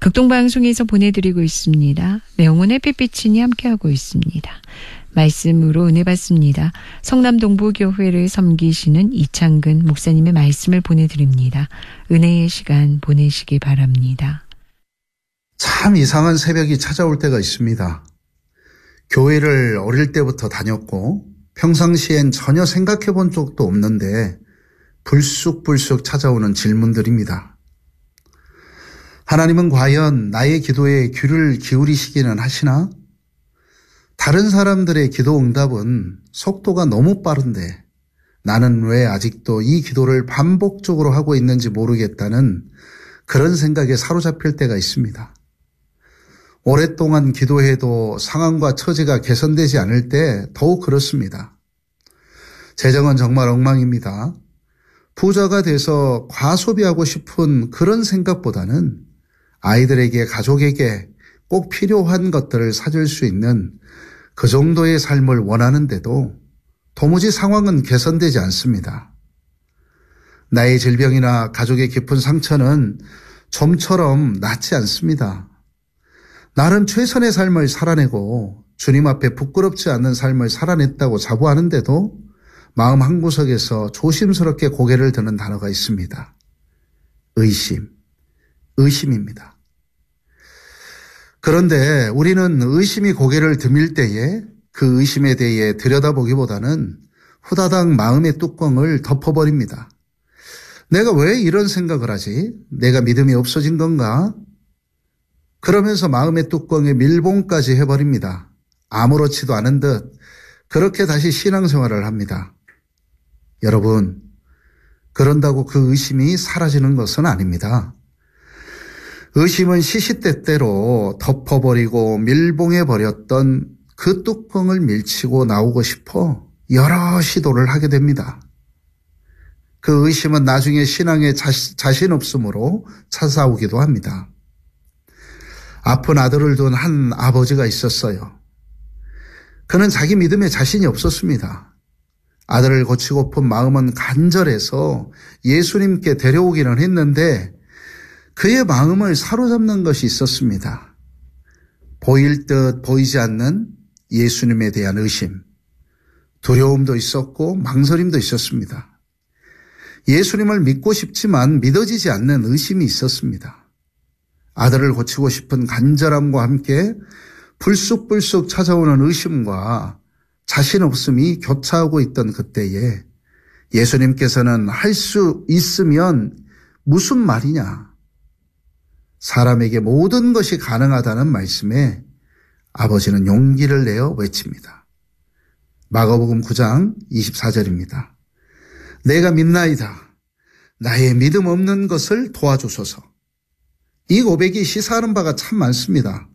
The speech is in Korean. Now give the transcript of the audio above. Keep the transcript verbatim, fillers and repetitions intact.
극동방송에서 보내드리고 있습니다. 내 영혼의 빛비치니 함께하고 있습니다. 말씀으로 은혜 받습니다. 성남동부교회를 섬기시는 이창근 목사님의 말씀을 보내드립니다. 은혜의 시간 보내시기 바랍니다. 참 이상한 새벽이 찾아올 때가 있습니다. 교회를 어릴 때부터 다녔고 평상시엔 전혀 생각해 본 적도 없는데 불쑥불쑥 찾아오는 질문들입니다. 하나님은 과연 나의 기도에 귀를 기울이시기는 하시나? 다른 사람들의 기도 응답은 속도가 너무 빠른데 나는 왜 아직도 이 기도를 반복적으로 하고 있는지 모르겠다는 그런 생각에 사로잡힐 때가 있습니다. 오랫동안 기도해도 상황과 처지가 개선되지 않을 때 더욱 그렇습니다. 재정은 정말 엉망입니다. 부자가 돼서 과소비하고 싶은 그런 생각보다는 아이들에게, 가족에게 꼭 필요한 것들을 사줄 수 있는 그 정도의 삶을 원하는데도 도무지 상황은 개선되지 않습니다. 나의 질병이나 가족의 깊은 상처는 좀처럼 낫지 않습니다. 나름 최선의 삶을 살아내고 주님 앞에 부끄럽지 않는 삶을 살아냈다고 자부하는데도 마음 한구석에서 조심스럽게 고개를 드는 단어가 있습니다. 의심, 의심입니다. 그런데 우리는 의심이 고개를 드밀 때에 그 의심에 대해 들여다보기보다는 후다닥 마음의 뚜껑을 덮어버립니다. 내가 왜 이런 생각을 하지? 내가 믿음이 없어진 건가? 그러면서 마음의 뚜껑에 밀봉까지 해버립니다. 아무렇지도 않은 듯 그렇게 다시 신앙생활을 합니다. 여러분, 그런다고 그 의심이 사라지는 것은 아닙니다. 의심은 시시때때로 덮어버리고 밀봉해버렸던 그 뚜껑을 밀치고 나오고 싶어 여러 시도를 하게 됩니다. 그 의심은 나중에 신앙에 자신 없음으로 찾아오기도 합니다. 아픈 아들을 둔 한 아버지가 있었어요. 그는 자기 믿음에 자신이 없었습니다. 아들을 고치고픈 마음은 간절해서 예수님께 데려오기는 했는데 그의 마음을 사로잡는 것이 있었습니다. 보일 듯 보이지 않는 예수님에 대한 의심, 두려움도 있었고 망설임도 있었습니다. 예수님을 믿고 싶지만 믿어지지 않는 의심이 있었습니다. 아들을 고치고 싶은 간절함과 함께 불쑥불쑥 찾아오는 의심과 자신 없음이 교차하고 있던 그때에 예수님께서는 할 수 있으면 무슨 말이냐? 사람에게 모든 것이 가능하다는 말씀에 아버지는 용기를 내어 외칩니다. 마가복음 구 장 이십사 절입니다. 내가 믿나이다. 나의 믿음 없는 것을 도와주소서. 이 고백이 시사하는 바가 참 많습니다.